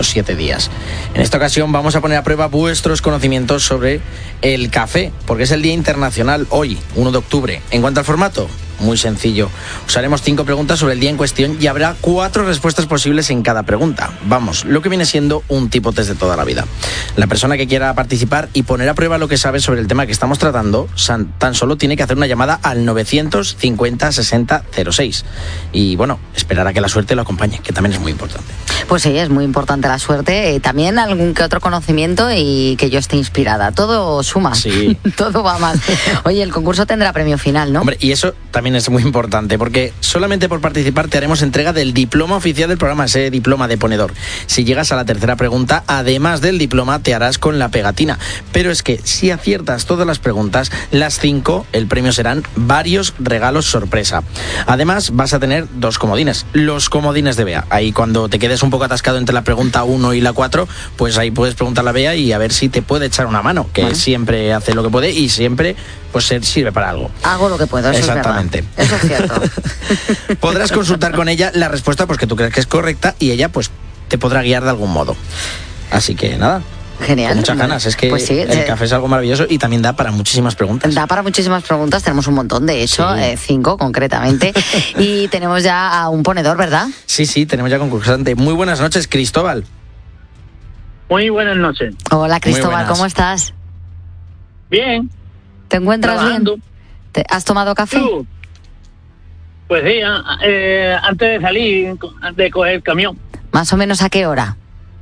7 días. En esta ocasión vamos a poner a prueba vuestros conocimientos sobre el café, porque es el Día Internacional hoy, 1 de octubre. En cuanto al formato, muy sencillo. Os haremos 5 preguntas sobre el día en cuestión y habrá 4 respuestas posibles en cada pregunta. Vamos, lo que viene siendo un tipo test de toda la vida. La persona que quiera participar y poner a prueba lo que sabe sobre el tema que estamos tratando, tan solo tiene que hacer una llamada al 950 60 06. Y bueno, esperar a que la suerte lo acompañe, que también es muy importante. Pues sí, es muy importante la suerte. También algún que otro conocimiento y que yo esté inspirada. Todo suma. Sí. Todo va más. Oye, el concurso tendrá premio final, ¿no? Hombre, y eso también es muy importante, porque solamente por participar te haremos entrega del diploma oficial del programa, ese diploma de ponedor. Si llegas a la tercera pregunta, además del diploma, te harás con la pegatina. Pero es que si aciertas todas las preguntas, las 5, el premio serán varios regalos sorpresa. Además, vas a tener 2 comodines. Los comodines de Bea. Ahí cuando te quedes un poco atascado entre la pregunta 1 y la 4, pues ahí puedes preguntarle a Bea y a ver si te puede echar una mano, que siempre hace lo que puede y siempre pues sirve para algo. Hago lo que puedo, eso exactamente. Es verdad. Eso es cierto. Podrás consultar con ella la respuesta pues que tú crees que es correcta y ella pues te podrá guiar de algún modo. Así que nada. Genial. Con muchas ganas, es que pues sí, el café es algo maravilloso y también da para muchísimas preguntas. Da para muchísimas preguntas, tenemos un montón, de hecho, sí. 5 concretamente. Y tenemos ya a un ponedor, ¿verdad? Sí, tenemos ya concursante. Muy buenas noches, Cristóbal. Muy buenas noches. Hola, Cristóbal, ¿cómo estás? Bien. ¿Te encuentras trabajando bien? ¿Has tomado café? Pues sí, antes de salir, de coger el camión. ¿Más o menos a qué hora?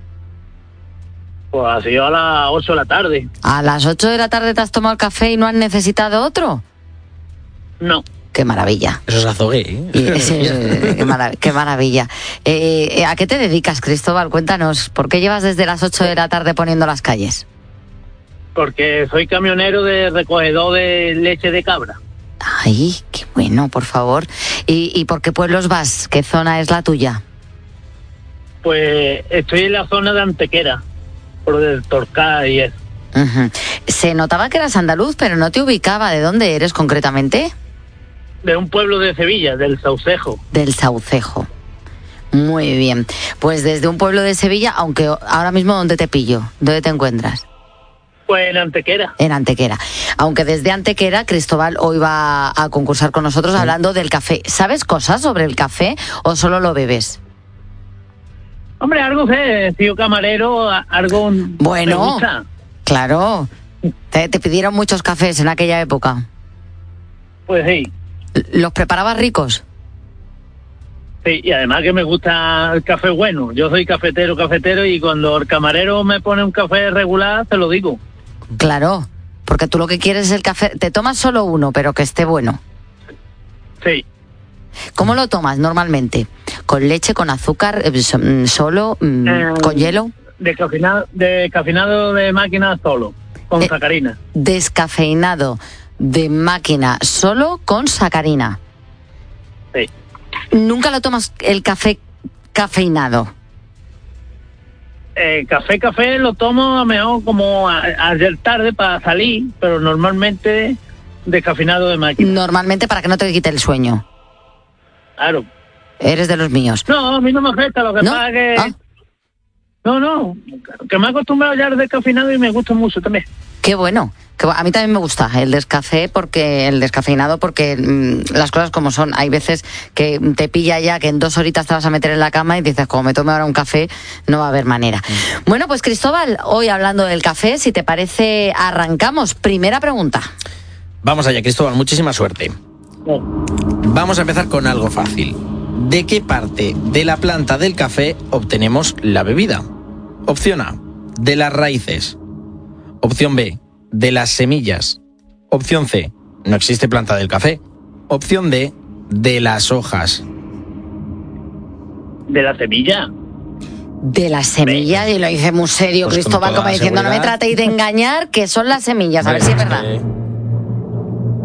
Pues ha sido a las 8 de la tarde. ¿A las 8 de la tarde te has tomado el café y no has necesitado otro? No. ¡Qué maravilla! Eso es azogue, ¿eh? Qué maravilla. ¿A qué te dedicas, Cristóbal? Cuéntanos, ¿por qué llevas desde las 8 de la tarde poniendo las calles? Porque soy camionero de recogedor de leche de cabra. ¡Ay, qué bueno, por favor! ¿Y por qué pueblos vas? ¿Qué zona es la tuya? Pues estoy en la zona de Antequera, por el Torcal y eso. Uh-huh. Se notaba que eras andaluz, pero no te ubicaba. ¿De dónde eres concretamente? De un pueblo de Sevilla, del Saucejo. Del Saucejo. Muy bien. Pues desde un pueblo de Sevilla, aunque ahora mismo, ¿dónde te pillo? ¿Dónde te encuentras? Pues en Antequera. En Antequera. Aunque desde Antequera, Cristóbal hoy va a concursar con nosotros hablando del café. ¿Sabes cosas sobre el café o solo lo bebes? Hombre, algo sé, tío camarero, algo bueno, me gusta. Claro. ¿Te pidieron muchos cafés en aquella época? Pues sí. ¿Los preparabas ricos? Sí, y además que me gusta el café bueno. Yo soy cafetero y cuando el camarero me pone un café regular, se lo digo. Claro, porque tú lo que quieres es el café. Te tomas solo uno, pero que esté bueno. Sí. ¿Cómo lo tomas normalmente? ¿Con leche, con azúcar, solo, con hielo? Descafeinado de máquina solo, con sacarina. Descafeinado de máquina solo con sacarina. Sí. ¿Nunca lo tomas el café cafeinado? Café lo tomo a lo mejor como ayer tarde para salir, pero normalmente descafeinado de máquina. Normalmente para que no te quite el sueño. Claro. Eres de los míos. No, a mí no me afecta, lo que pasa es que... ¿Ah? No, que me he acostumbrado ya al descafeinado y me gusta mucho también. Qué bueno. A mí también me gusta el descafeinado porque las cosas como son. Hay veces que te pilla ya que en 2 horitas te vas a meter en la cama y dices, como me tome ahora un café, no va a haber manera. Bueno, pues Cristóbal, hoy hablando del café, si te parece, arrancamos. Primera pregunta. Vamos allá, Cristóbal, muchísima suerte. Vamos a empezar con algo fácil. ¿De qué parte de la planta del café obtenemos la bebida? Opción A, de las raíces. Opción B, de las semillas. Opción C, no existe planta del café. Opción D, de las hojas. ¿De la semilla? De las semillas, y lo dice muy serio, pues Cristóbal, como diciendo, no me tratéis de engañar, que son las semillas, a ver si es verdad.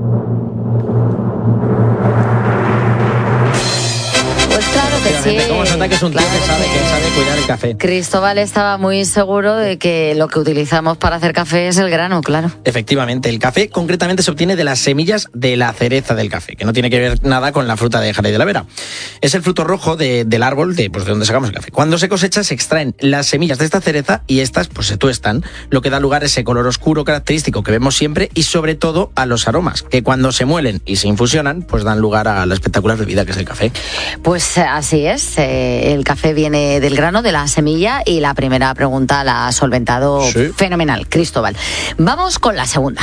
Pues claro que sí. ¿Cómo nota que es un tío que sabe cuidar el café. Cristóbal estaba muy seguro de que lo que utilizamos para hacer café es el grano, claro. Efectivamente, el café concretamente se obtiene de las semillas de la cereza del café, que no tiene que ver nada con la fruta de Jerez de la Vera. Es el fruto rojo del árbol de donde sacamos el café. Cuando se cosecha se extraen las semillas de esta cereza y estas pues se tuestan, lo que da lugar a ese color oscuro característico que vemos siempre y sobre todo a los aromas, que cuando se muelen y se infusionan pues dan lugar a la espectacular bebida que es el café. Pues así es, el café viene del grano, de la semilla, y la primera pregunta la ha solventado fenomenal, Cristóbal. Vamos con la segunda.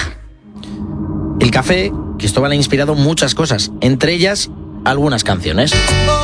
El café, Cristóbal, ha inspirado muchas cosas, entre ellas algunas canciones.